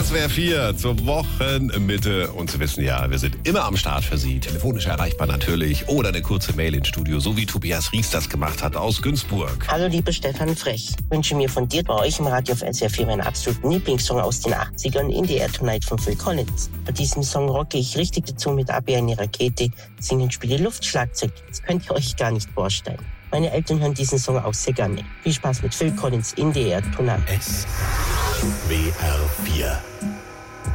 SWR 4 zur Wochenmitte. Und Sie wissen ja, wir sind immer am Start für Sie. Telefonisch erreichbar natürlich oder eine kurze Mail ins Studio, so wie Tobias Ries das gemacht hat aus Günzburg. Hallo liebe Stefan Frech. Ich wünsche mir von dir bei euch im Radio auf SWR 4 meinen absoluten Lieblingssong aus den 80ern, In the Air Tonight von Phil Collins. Bei diesem Song rocke ich richtig dazu mit Abi eine Rakete, singen spiele Luftschlagzeug. Das könnt ihr euch gar nicht vorstellen. Meine Eltern hören diesen Song auch sehr gerne. Viel Spaß mit Phil Collins, In the Air Tonight. SWR 4